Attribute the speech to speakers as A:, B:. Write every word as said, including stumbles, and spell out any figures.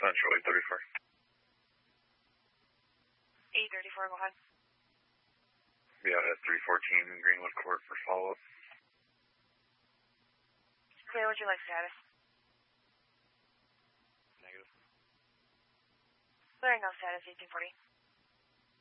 A: Central eight thirty-four.
B: eight thirty-four, go ahead.
A: Be out at three fourteen Greenwood Court for follow-up.
B: Clear, would you like status?
A: Negative.
B: Clearing out status eighteen forty.